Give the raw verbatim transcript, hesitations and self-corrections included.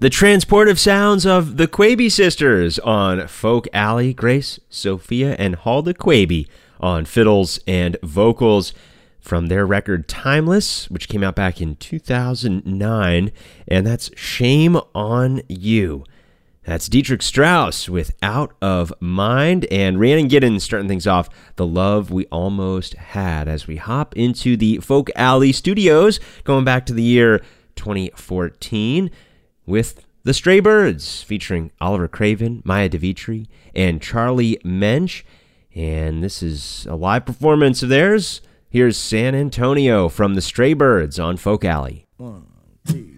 The transportive sounds of the Quaby Sisters on Folk Alley, Grace, Sophia, and Hulda Quaby on fiddles and vocals from their record Timeless, which came out back in two thousand nine, and that's Shame on You. That's Dietrich Strauss with Out of Mind, and Rhiannon Giddens starting things off, The Love We Almost Had, as we hop into the Folk Alley studios, going back to the year twenty fourteen, with The Stray Birds, featuring Oliver Craven, Maya DeVitri, and Charlie Mensch. And this is a live performance of theirs. Here's San Antonio from The Stray Birds on Folk Alley. One, two.